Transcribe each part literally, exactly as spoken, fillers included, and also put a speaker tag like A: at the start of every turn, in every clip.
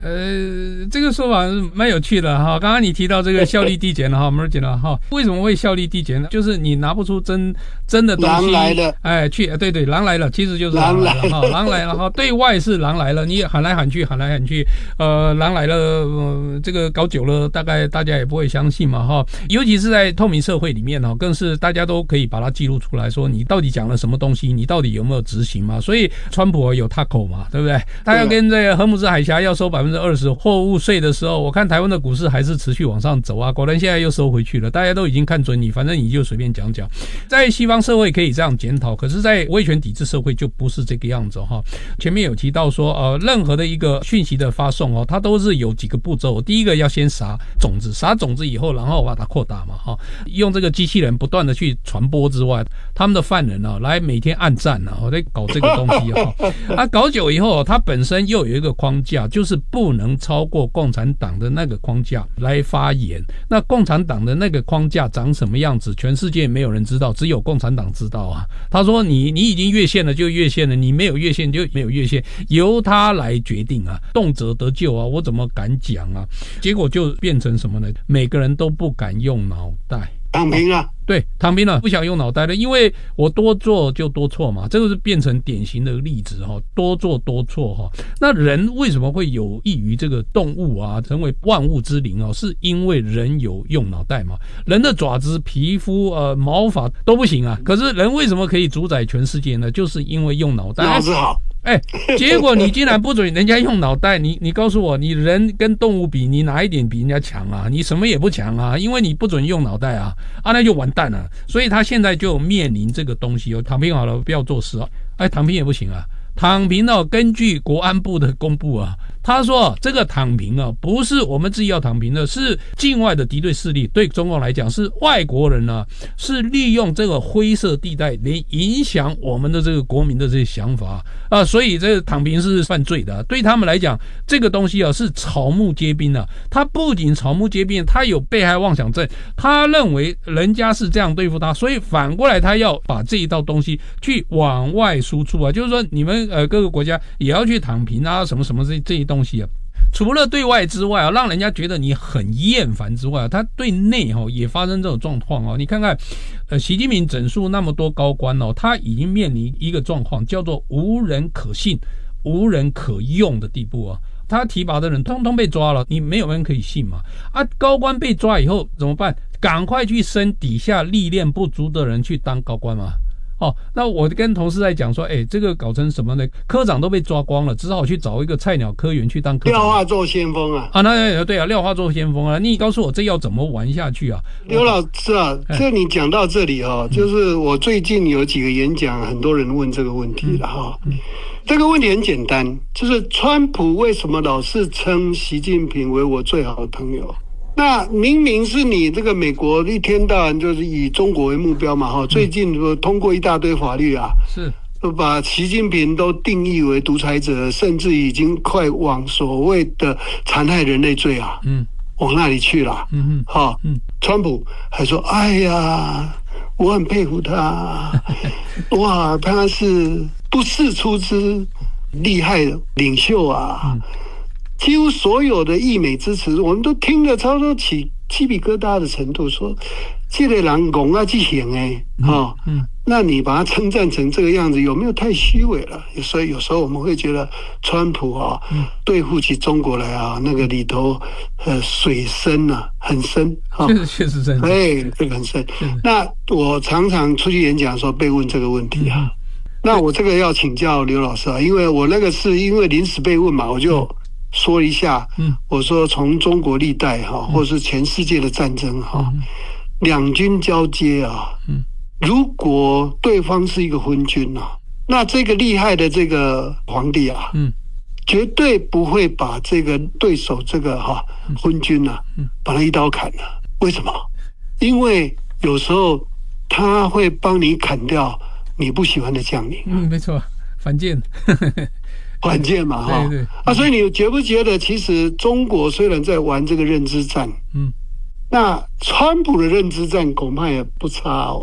A: 呃，这个说法是蛮有趣的哈。刚刚你提到这个效率递减了哈，我们讲了哈，为什么会效率递减呢？就是你拿不出真真的东西，
B: 狼来了，
A: 哎，去，对对，狼来了，其实就是狼来了哈，狼来了哈。对外是狼来了，你喊来喊去，喊来喊去，呃，狼来了，呃，这个搞久了，大概大家也不会相信嘛哈。尤其是在透明社会里面哈，更是大家都可以把它记录出来，说你到底讲了什么东西，你到底有没有执行嘛？所以川普有他口嘛，对不对？他要跟这个荷姆斯海峡要收百分之二十货物税的时候，我看台湾的股市还是持续往上走啊，果然现在又收回去了，大家都已经看准你，反正你就随便讲讲。在西方社会可以这样检讨，可是在威权抵制社会就不是这个样子哈。前面有提到说，呃，任何的一个讯息的发送哦，它都是有几个步骤。第一个要先撒种子，撒种子以后，然后把它扩大嘛哈。用这个机器人不断的去传播之外，他们的犯人啊，来每天按赞啊，我在搞这个东西哈。啊，搞久以后，它本身又有一个框架，就是不能超过共产党的那个框架来发言。那共产党的那个框架长什么样子，全世界没有人知道，只有共产党知道啊。他说你你已经越线了就越线了，你没有越线就没有越线，由他来决定啊，动辄得咎啊，我怎么敢讲啊？结果就变成什么呢？每个人都不敢用脑袋。
B: 躺平了，
A: 对，躺平了，不想用脑袋了，因为我多做就多错嘛，这个是变成典型的例子哈，多做多错哈。那人为什么会有益于这个动物啊，成为万物之灵啊？是因为人有用脑袋嘛？人的爪子、皮肤、呃毛发都不行啊，可是人为什么可以主宰全世界呢？就是因为用脑袋，
B: 脑子好。
A: 哎，结果你竟然不准人家用脑袋，你你告诉我，你人跟动物比，你哪一点比人家强啊？你什么也不强啊，因为你不准用脑袋啊，啊那就完蛋了。所以他现在就面临这个东西哦，躺平好了，不要做事啊，哎，躺平也不行啊。躺平哦，根据国安部的公布啊，他说这个躺平啊，不是我们自己要躺平的，是境外的敌对势力对中共来讲是外国人啊，是利用这个灰色地带来影响我们的这个国民的这些想法啊，所以这个躺平是犯罪的，对他们来讲，这个东西啊是草木皆兵啊，他不仅草木皆兵，他有被害妄想症，他认为人家是这样对付他，所以反过来他要把这一套东西去往外输出啊，就是说你们。呃，各个国家也要去躺平啊，什么什么这这些东西啊。除了对外之外啊，让人家觉得你很厌烦之外啊，他对内哈、哦、也发生这种状况哦。你看看，呃，习近平整数那么多高官哦，他已经面临一个状况，叫做无人可信、无人可用的地步啊。他提拔的人通通被抓了，你没有人可以信嘛？啊，高官被抓以后怎么办？赶快去升底下历练不足的人去当高官嘛。哦，那我跟同事在讲说，哎，这个搞成什么呢？科长都被抓光了，只好去找一个菜鸟科员去当科长。
B: 廖化做先锋啊！
A: 啊，那对啊，廖化做先锋啊！你告诉我这要怎么玩下去啊？
B: 刘老师啊，这你讲到这里哦，就是我最近有几个演讲，很多人问这个问题了哈。嗯嗯这个问题很简单，就是川普为什么老是称习近平为我最好的朋友？那明明是你这个美国一天到晚就是以中国为目标嘛，哈，最近通过一大堆法律啊，是把习近平都定义为独裁者，甚至已经快往所谓的残害人类罪啊，嗯，往那里去了，嗯嗯，好，嗯，川普还说，哎呀，我很佩服他，哇，他是不世出之厉害的领袖啊。嗯几乎所有的溢美之词，我们都听得差不多起鸡皮疙瘩的程度。说这个人讲啊，这行哎，哈，嗯，那你把他称赞成这个样子，有没有太虚伪了？所以有时候我们会觉得，川普啊，嗯、对付起中国来啊，那个里头呃水深啊，很深啊，
A: 确实确实深，
B: 哎，这个很深。那我常常出去演讲的时候被问这个问题啊，嗯、那我这个要请教刘老师啊，因为我那个是因为临时被问嘛，我就。嗯说一下，嗯，我说从中国历代哈，或者是全世界的战争哈，嗯、两军交接啊，嗯，如果对方是一个昏君啊，那这个厉害的这个皇帝啊，嗯，绝对不会把这个对手这个哈昏君啊，嗯，把他一刀砍了。为什么？因为有时候他会帮你砍掉你不喜欢的将领。
A: 嗯，没错，反间。
B: 关键嘛，哈啊，所以你觉不觉得，其实中国虽然在玩这个认知战，嗯，那川普的认知战恐怕也不差哦。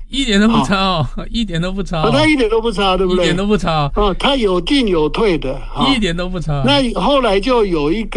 A: 一点都不差哦，一点都不差、哦
B: 哦，他一点都不差，对不对？
A: 一点都不差
B: 哦，他有进有退的，哦、
A: 一点都不差。
B: 那后来就有一个。